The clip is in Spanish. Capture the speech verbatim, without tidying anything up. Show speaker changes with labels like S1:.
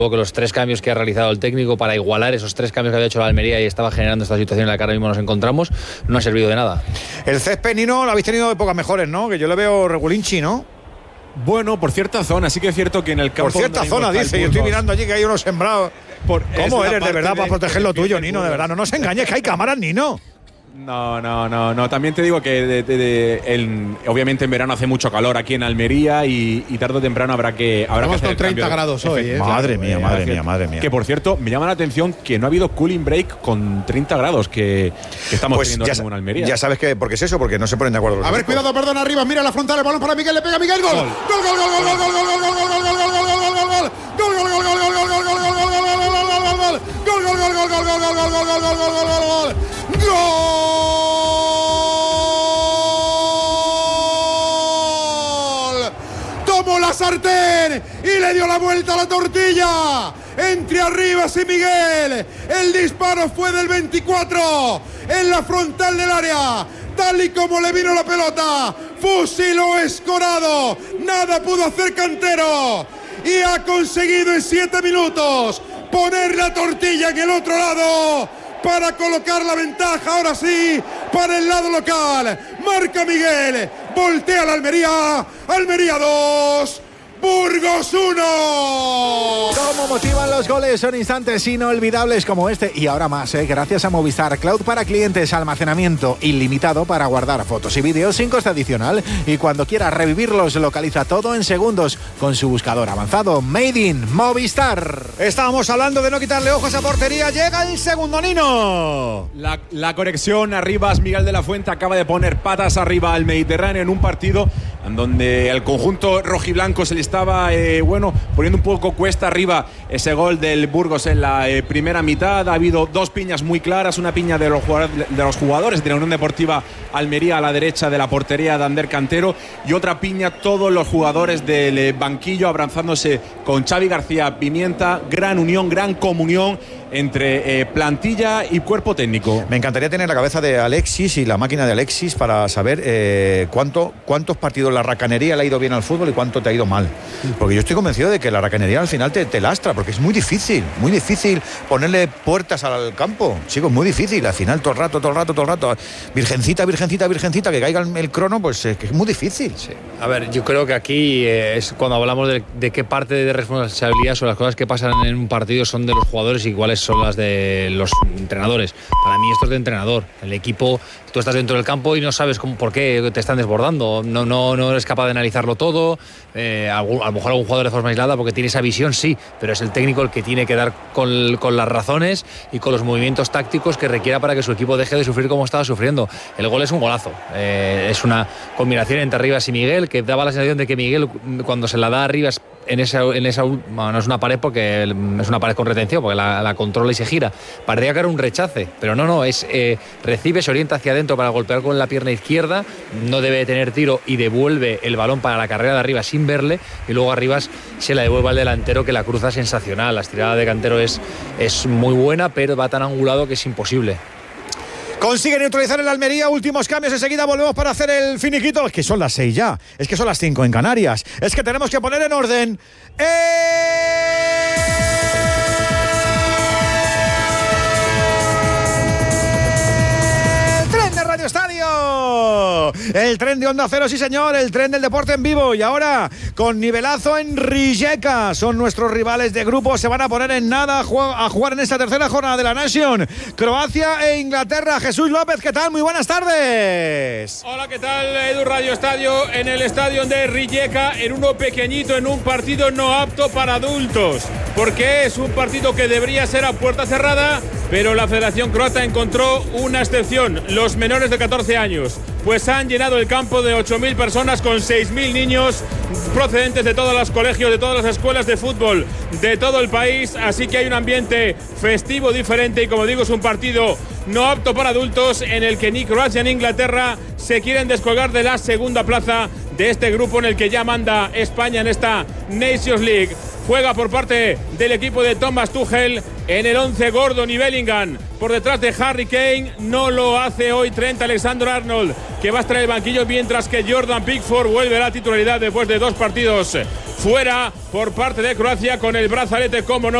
S1: que los tres cambios que ha realizado el técnico para igualar esos tres cambios que había hecho la Almería y estaba generando esta situación en la que ahora mismo nos encontramos, no ha servido de nada.
S2: El césped, Nino, lo habéis tenido de épocas mejores, ¿no? Que yo le veo regulinchi, ¿no?
S3: Bueno, por cierta zona, sí que es cierto que en el campo...
S2: Por cierta zona, dice, yo estoy mirando allí que hay unos sembrados. Por, ¿Cómo eres de verdad de, para proteger lo tuyo, Nino? De verdad, no nos engañes que hay cámaras, Nino.
S3: No, no, no, no. También te digo que de, de, de, el, obviamente en verano hace mucho calor aquí en Almería y, y tarde o temprano habrá que habrá
S4: Estamos
S3: que hacer
S4: con treinta grados hoy, ¿eh?
S2: Madre mía, madre mía, madre mía.
S3: Que por cierto, me llama la atención que no ha habido cooling break con treinta grados que, que estamos
S2: pues
S3: teniendo
S2: ya,
S3: ahora en Almería.
S2: Ya sabes que, porque es eso, porque no se ponen de acuerdo los
S4: A ver,
S2: equipos.
S4: cuidado, perdón, arriba, mira la frontal, el balón para Miguel, le pega Miguel, gol. Gol, gol, gol, gol, gol, gol, gol, gol, gol, gol, gol, gol, gol, gol, gol, gol, gol. Gol, gol, gol, gol, gol, gol, gol, gol, gol, gol, gol, gol, gol. Gol, gol, gol, gol, gol, gol, gol, gol, gol, gol, gol, gol, gol. Tomó la sartén y le dio la vuelta a la tortilla. Entre Arribas y Miguel. El disparo fue del veinticuatro en la frontal del área. Tal y como le vino la pelota, fusiló escorado. Nada pudo hacer Cantero. Y ha conseguido en siete minutos poner la tortilla en el otro lado para colocar la ventaja, ahora sí, para el lado local. Marca Miguel, voltea la Almería, Almería dos, Burgos uno.
S5: Cómo motivan los goles, son instantes inolvidables como este y ahora más, ¿eh? Gracias a Movistar Cloud para clientes, almacenamiento ilimitado para guardar fotos y vídeos sin coste adicional y cuando quieras revivirlos localiza todo en segundos con su buscador avanzado Made in Movistar.
S2: Estábamos hablando de no quitarle ojos a portería, llega el segundo, Nino.
S3: La, la conexión Arribas, Miguel de la Fuente acaba de poner patas arriba al Mediterráneo en un partido en donde el conjunto rojiblanco se le estaba eh, bueno, poniendo un poco cuesta arriba ese gol del Burgos en la eh, primera mitad. Ha habido dos piñas muy claras, una piña de los jugadores de, los jugadores de la Unión Deportiva Almería a la derecha de la portería de Ander Cantero y otra piña todos los jugadores del eh, banquillo abrazándose con Xavi García Pimienta. Gran unión, gran comunión entre eh, plantilla y cuerpo técnico.
S2: Me encantaría tener la cabeza de Alexis y la máquina de Alexis para saber eh, cuánto, cuántos partidos la racanería le ha ido bien al fútbol y cuánto te ha ido mal. Porque yo estoy convencido de que la racanería al final te, te lastra, porque es muy difícil, muy difícil ponerle puertas al campo. Chicos, muy difícil. Al final todo el rato, todo el rato, todo el rato. Virgencita, virgencita, virgencita, que caiga el, el crono, pues eh, que es muy difícil.
S1: Sí. A ver, yo creo que aquí eh, es cuando hablamos de, de qué parte de responsabilidad son las cosas que pasan en un partido son de los jugadores y cuáles son las de los entrenadores. Para mí esto es de entrenador. El equipo, tú estás dentro del campo y no sabes cómo, por qué te están desbordando. No, no, no eres capaz de analizarlo todo. Eh, a, a lo mejor algún jugador de forma aislada porque tiene esa visión, sí, pero es el técnico el que tiene que dar con, con las razones y con los movimientos tácticos que requiera para que su equipo deje de sufrir como estaba sufriendo. El gol es un golazo. Eh, es una combinación entre Arribas y Miguel que daba la sensación de que Miguel, cuando se la da a Arribas en esa, en esa bueno, no es una pared porque es una pared con retención porque la, la controla y se gira, parecía que era un rechace, pero no, no, es eh, recibe, se orienta hacia adentro para golpear con la pierna izquierda, no debe tener tiro y devuelve el balón para la carrera de Arribas sin verle y luego Arribas se la devuelve al delantero que la cruza sensacional. La estirada de Cantero es, es muy buena, pero va tan angulado que es imposible.
S2: Consigue neutralizar el Almería, últimos cambios, enseguida volvemos para hacer el finiquito. Es que son las seis ya, es que son las cinco en Canarias, es que tenemos que poner en orden. ¡Eh! ¡Tren de Radio Estadio! El tren de Onda Cero, sí señor, el tren del deporte en vivo. Y ahora, con nivelazo en Rijeka. Son nuestros rivales de grupo, se van a poner en nada a jugar en esta tercera jornada de la Nation. Croacia e Inglaterra. Jesús López, ¿qué tal? Muy buenas tardes.
S6: Hola, ¿qué tal? Edu Radio Estadio, en el estadio de Rijeka, en uno pequeñito, en un partido no apto para adultos, porque es un partido que debería ser a puerta cerrada, pero la Federación Croata encontró una excepción, los menores de catorce años, pues han llenado el campo de ocho mil personas con seis mil niños procedentes de todos los colegios, de todas las escuelas de fútbol de todo el país, así que hay un ambiente festivo diferente y, como digo, es un partido no apto para adultos en el que ni Croacia ni Inglaterra se quieren descolgar de la segunda plaza de este grupo en el que ya manda España en esta Nations League. juega por parte del equipo de Thomas Tuchel en el once Gordon y Bellingham por detrás de Harry Kane. No lo hace hoy Trent Alexander-Arnold, que va a estar en el banquillo, mientras que Jordan Pickford vuelve a la titularidad después de dos partidos fuera por parte de Croacia con el brazalete, como no,